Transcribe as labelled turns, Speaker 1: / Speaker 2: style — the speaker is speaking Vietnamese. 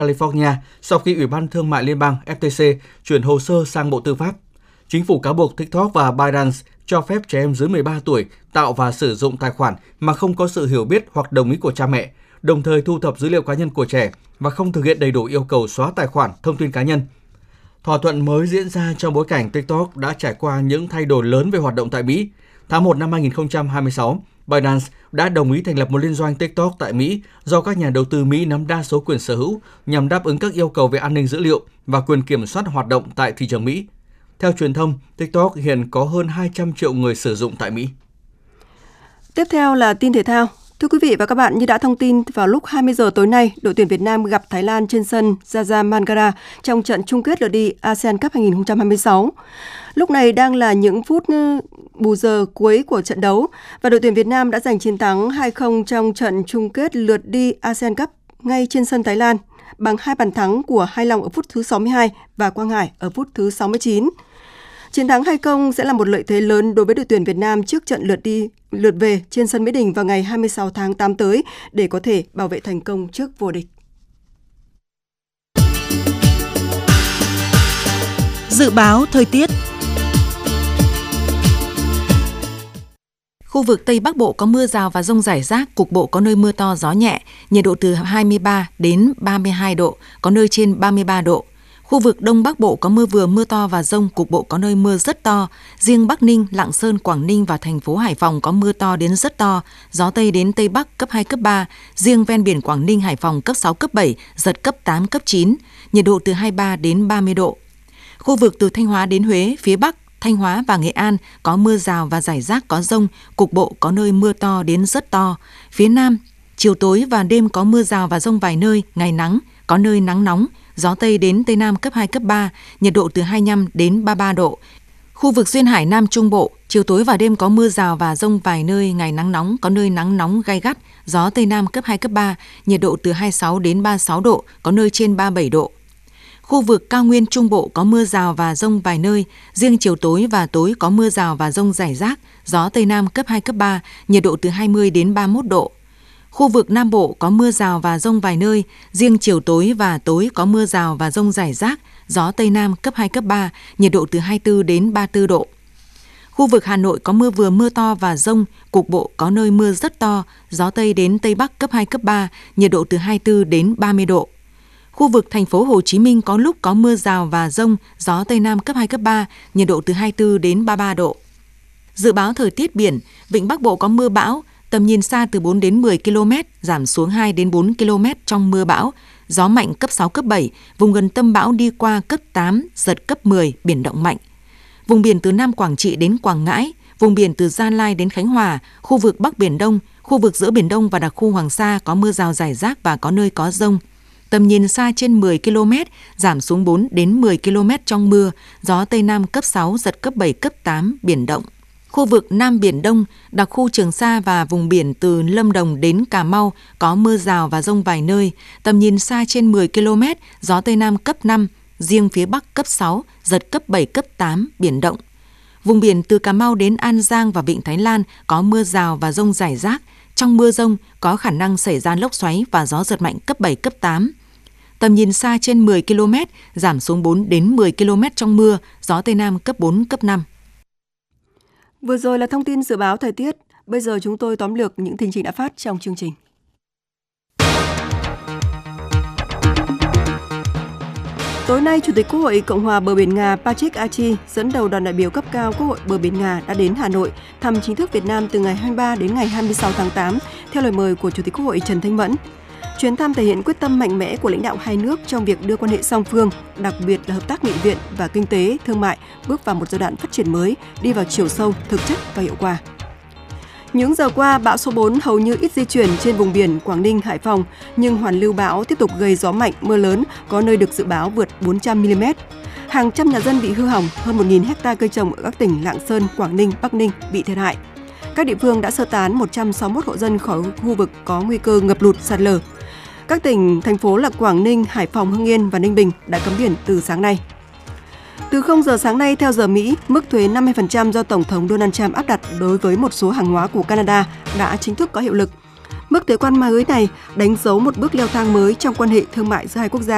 Speaker 1: California sau khi Ủy ban Thương mại Liên bang FTC chuyển hồ sơ sang Bộ Tư pháp. Chính phủ cáo buộc TikTok và ByteDance cho phép trẻ em dưới 13 tuổi tạo và sử dụng tài khoản mà không có sự hiểu biết hoặc đồng ý của cha mẹ, đồng thời thu thập dữ liệu cá nhân của trẻ và không thực hiện đầy đủ yêu cầu xóa tài khoản, thông tin cá nhân. Thỏa thuận mới diễn ra trong bối cảnh TikTok đã trải qua những thay đổi lớn về hoạt động tại Mỹ. Tháng 1 năm 2026, ByteDance đã đồng ý thành lập một liên doanh TikTok tại Mỹ do các nhà đầu tư Mỹ nắm đa số quyền sở hữu nhằm đáp ứng các yêu cầu về an ninh dữ liệu và quyền kiểm soát hoạt động tại thị trường Mỹ. Theo truyền thông, TikTok hiện có hơn 200 triệu người sử dụng tại Mỹ.
Speaker 2: Tiếp theo là tin thể thao. Thưa quý vị và các bạn, như đã thông tin vào lúc 20 giờ tối nay, đội tuyển Việt Nam gặp Thái Lan trên sân Jajamangara trong trận chung kết lượt đi ASEAN Cup 2026. Lúc này đang là những phút bù giờ cuối của trận đấu và đội tuyển Việt Nam đã giành chiến thắng 2-0 trong trận chung kết lượt đi ASEAN Cup ngay trên sân Thái Lan bằng 2 bàn thắng của Hai Long ở phút thứ 62 và Quang Hải ở phút thứ 69. Chiến thắng 2-0 sẽ là một lợi thế lớn đối với đội tuyển Việt Nam trước trận lượt về trên sân Mỹ Đình vào ngày 26 tháng 8 tới để có thể bảo vệ thành công trước vô địch.
Speaker 3: Dự báo thời tiết. Khu vực Tây Bắc Bộ có mưa rào và dông rải rác, cục bộ có nơi mưa to gió nhẹ, nhiệt độ từ 23 đến 32 độ, có nơi trên 33 độ. Khu vực Đông Bắc Bộ có mưa vừa mưa to và dông, cục bộ có nơi mưa rất to. Riêng Bắc Ninh, Lạng Sơn, Quảng Ninh và thành phố Hải Phòng có mưa to đến rất to, gió Tây đến Tây Bắc cấp 2, cấp 3. Riêng ven biển Quảng Ninh, Hải Phòng cấp 6, cấp 7, giật cấp 8, cấp 9, nhiệt độ từ 23 đến 30 độ. Khu vực từ Thanh Hóa đến Huế, phía Bắc, Thanh Hóa và Nghệ An có mưa rào và rải rác có dông, cục bộ có nơi mưa to đến rất to. Phía Nam, chiều tối và đêm có mưa rào và dông vài nơi, ngày nắng, có nơi nắng nóng, gió Tây đến Tây Nam cấp 2, cấp 3, nhiệt độ từ 25 đến 33 độ. Khu vực duyên hải Nam Trung Bộ, chiều tối và đêm có mưa rào và dông vài nơi, ngày nắng nóng, có nơi nắng nóng gay gắt, gió Tây Nam cấp 2, cấp 3, nhiệt độ từ 26 đến 36 độ, có nơi trên 37 độ. Khu vực cao nguyên Trung Bộ có mưa rào và dông vài nơi, riêng chiều tối và tối có mưa rào và dông rải rác, gió Tây Nam cấp 2, cấp 3, nhiệt độ từ 20 đến 31 độ. Khu vực Nam Bộ có mưa rào và dông vài nơi, riêng chiều tối và tối có mưa rào và dông rải rác, gió Tây Nam cấp 2, cấp 3, nhiệt độ từ 24 đến 34 độ. Khu vực Hà Nội có mưa vừa mưa to và dông, cục bộ có nơi mưa rất to, gió Tây đến Tây Bắc cấp 2, cấp 3, nhiệt độ từ 24 đến 30 độ. Khu vực thành phố Hồ Chí Minh có lúc có mưa rào và dông, gió Tây Nam cấp 2, cấp 3, nhiệt độ từ 24 đến 33 độ. Dự báo thời tiết biển, vịnh Bắc Bộ có mưa bão, tầm nhìn xa từ 4 đến 10 km, giảm xuống 2 đến 4 km trong mưa bão, gió mạnh cấp 6, cấp 7, vùng gần tâm bão đi qua cấp 8, giật cấp 10, biển động mạnh. Vùng biển từ Nam Quảng Trị đến Quảng Ngãi, vùng biển từ Gia Lai đến Khánh Hòa, khu vực Bắc Biển Đông, khu vực giữa Biển Đông và đặc khu Hoàng Sa có mưa rào rải rác và có nơi có dông. Tầm nhìn xa trên 10 km, giảm xuống 4 đến 10 km trong mưa, gió Tây Nam cấp 6, giật cấp 7, cấp 8, biển động. Khu vực Nam Biển Đông, đặc khu Trường Sa và vùng biển từ Lâm Đồng đến Cà Mau có mưa rào và dông vài nơi, tầm nhìn xa trên 10 km, gió Tây Nam cấp 5, riêng phía Bắc cấp 6, giật cấp 7, cấp 8, biển động. Vùng biển từ Cà Mau đến An Giang và Vịnh Thái Lan có mưa rào và dông rải rác, trong mưa dông có khả năng xảy ra lốc xoáy và gió giật mạnh cấp 7, cấp 8. Tầm nhìn xa trên 10 km, giảm xuống 4 đến 10 km trong mưa, gió Tây Nam cấp 4, cấp 5.
Speaker 2: Vừa rồi là thông tin dự báo thời tiết. Bây giờ chúng tôi tóm lược những tin chính đã phát trong chương trình. Tối nay, Chủ tịch Quốc hội Cộng hòa Bờ Biển Nga Patrick Achi dẫn đầu đoàn đại biểu cấp cao Quốc hội Bờ Biển Nga đã đến Hà Nội thăm chính thức Việt Nam từ ngày 23 đến ngày 26 tháng 8 theo lời mời của Chủ tịch Quốc hội Trần Thanh Mẫn. Chuyến thăm thể hiện quyết tâm mạnh mẽ của lãnh đạo hai nước trong việc đưa quan hệ song phương, đặc biệt là hợp tác nghị viện và kinh tế, thương mại, bước vào một giai đoạn phát triển mới, đi vào chiều sâu, thực chất và hiệu quả. Những giờ qua, bão số 4 hầu như ít di chuyển trên vùng biển Quảng Ninh, Hải Phòng, nhưng hoàn lưu bão tiếp tục gây gió mạnh, mưa lớn, có nơi được dự báo vượt 400 mm. Hàng trăm nhà dân bị hư hỏng, hơn 1.000 hectare cây trồng ở các tỉnh Lạng Sơn, Quảng Ninh, Bắc Ninh bị thiệt hại. Các địa phương đã sơ tán 161 hộ dân khỏi khu vực có nguy cơ ngập lụt, sạt lở. Các tỉnh, thành phố là Quảng Ninh, Hải Phòng, Hưng Yên và Ninh Bình đã cấm biển từ sáng nay. Từ 0 giờ sáng nay, theo giờ Mỹ, mức thuế 50% do Tổng thống Donald Trump áp đặt đối với một số hàng hóa của Canada đã chính thức có hiệu lực. Mức thuế quan mới này đánh dấu một bước leo thang mới trong quan hệ thương mại giữa hai quốc gia.